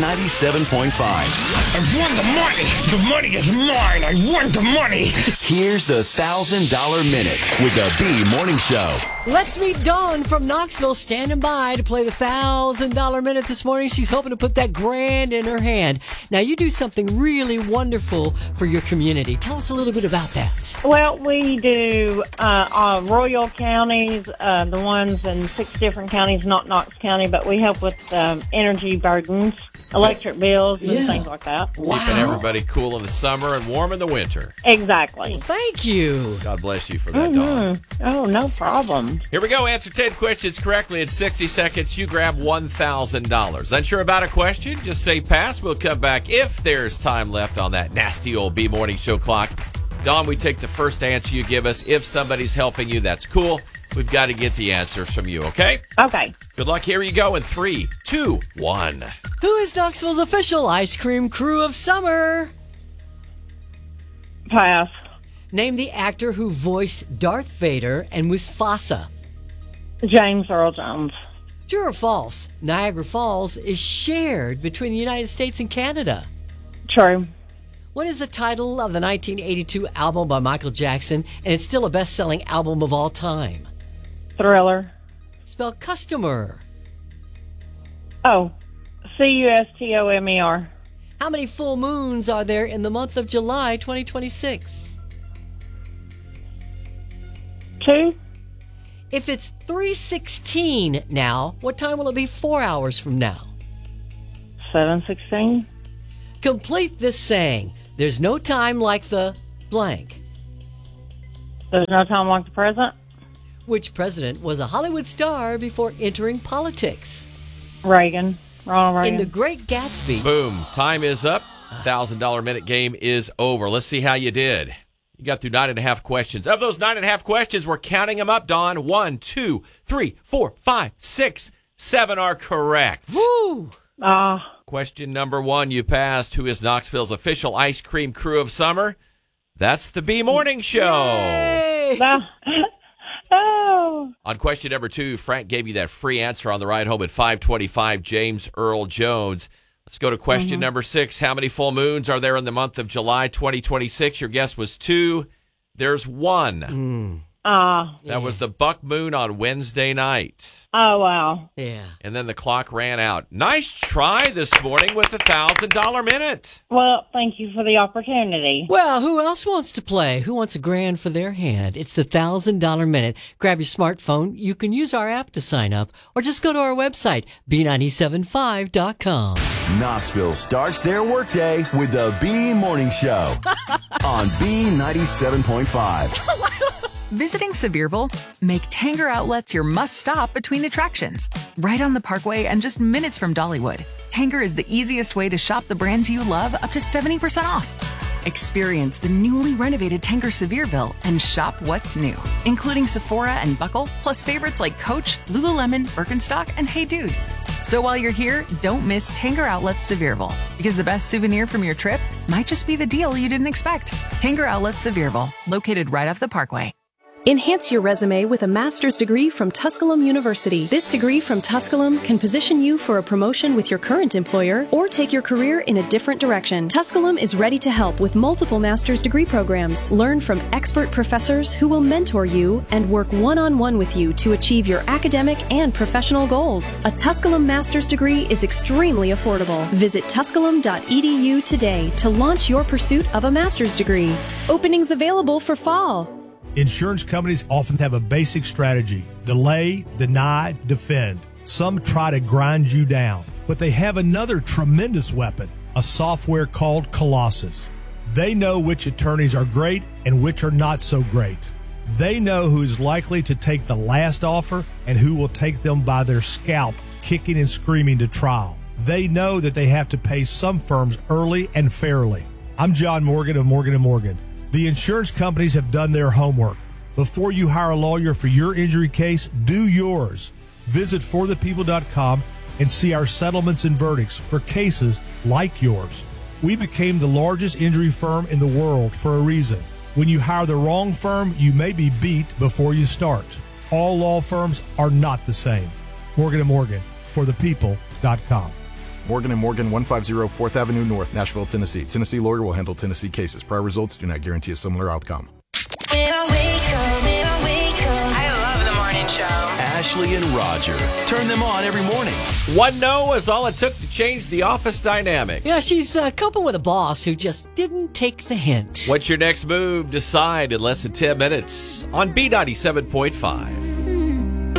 B97.5. I won the money. The money is mine. I won the money. Here's the $1,000 Minute with the B Morning Show. Let's meet Dawn from Knoxville standing by to play the $1,000 Minute this morning. She's hoping to put that grand in her hand. Now, you do something really wonderful for your community. Tell us a little bit about that. Well, we do Royal counties, the ones in 6 different counties, not Knox County, but we help with energy burdens, electric bills, and things like that. Wow. Keeping everybody cool in the summer and warm in the winter. Exactly. Thank you. God bless you for that, Dawn. Oh, no problem. Here we go. Answer 10 questions correctly in 60 seconds. You grab $1,000. Unsure about a question? Just say pass. We'll come back if there's time left on that nasty old B Morning Show clock. Dawn, we take the first answer you give us. If somebody's helping you, that's cool. We've got to get the answers from you, okay? Okay. Good luck. Here you go in 3, 2, 1. Who is Knoxville's official ice cream crew of summer? Pass. Name the actor who voiced Darth Vader and Mufasa. James Earl Jones. True or false? Niagara Falls is shared between the United States and Canada. True. What is the title of the 1982 album by Michael Jackson, and it's still a best-selling album of all time? Thriller. Spell customer. Oh, Customer. How many full moons are there in the month of July 2026? 2. If it's 3:16 now, what time will it be 4 hours from now? 7:16. Complete this saying. There's no time like the blank. There's no time like the present. Which president was a Hollywood star before entering politics? Reagan. Ronald Reagan. In The Great Gatsby. Boom. Time is up. $1,000 Minute game is over. Let's see how you did. You got through 9.5 questions. Of those 9.5 questions, we're counting them up, Dawn. 1, 2, 3, 4, 5, 6, 7 are correct. Woo! Question number 1, you passed. Who is Knoxville's official ice cream crew of summer? That's the B Morning Show. Yay! Oh. On question number 2, Frank gave you that free answer on the ride home at 525, James Earl Jones. Let's go to question number 6. How many full moons are there in the month of July 2026? Your guess was 2. There's 1. That was the buck moon on Wednesday night. Oh, wow. Yeah. And then the clock ran out. Nice try this morning with the $1,000 Minute. Well, thank you for the opportunity. Well, who else wants to play? Who wants a grand for their hand? It's the $1,000 Minute. Grab your smartphone. You can use our app to sign up, or just go to our website, B975.com. Knoxville starts their workday with the B Morning Show on B97.5. Visiting Sevierville? Make Tanger Outlets your must-stop between attractions. Right on the Parkway and just minutes from Dollywood, Tanger is the easiest way to shop the brands you love up to 70% off. Experience the newly renovated Tanger Sevierville and shop what's new, including Sephora and Buckle, plus favorites like Coach, Lululemon, Birkenstock, and Hey Dude. So while you're here, don't miss Tanger Outlets Sevierville, because the best souvenir from your trip might just be the deal you didn't expect. Tanger Outlets Sevierville, located right off the Parkway. Enhance your resume with a master's degree from Tusculum University. This degree from Tusculum can position you for a promotion with your current employer or take your career in a different direction. Tusculum is ready to help with multiple master's degree programs. Learn from expert professors who will mentor you and work one-on-one with you to achieve your academic and professional goals. A Tusculum master's degree is extremely affordable. Visit tusculum.edu today to launch your pursuit of a master's degree. Openings available for fall. Insurance companies often have a basic strategy: delay, deny, defend. Some try to grind you down, but they have another tremendous weapon, a software called Colossus. They know which attorneys are great and which are not so great. They know who is likely to take the last offer and who will take them by their scalp, kicking and screaming to trial. They know that they have to pay some firms early and fairly. I'm John Morgan of Morgan & Morgan. The insurance companies have done their homework. Before you hire a lawyer for your injury case, do yours. Visit forthepeople.com and see our settlements and verdicts for cases like yours. We became the largest injury firm in the world for a reason. When you hire the wrong firm, you may be beat before you start. All law firms are not the same. Morgan & Morgan, forthepeople.com. Morgan & Morgan, 150 4th Avenue North, Nashville, Tennessee. Tennessee lawyer will handle Tennessee cases. Prior results do not guarantee a similar outcome. I love the morning show. Ashley and Roger. Turn them on every morning. One no is all it took to change the office dynamic. Yeah, she's coping with a boss who just didn't take the hint. What's your next move? Decide in less than 10 minutes on B97.5.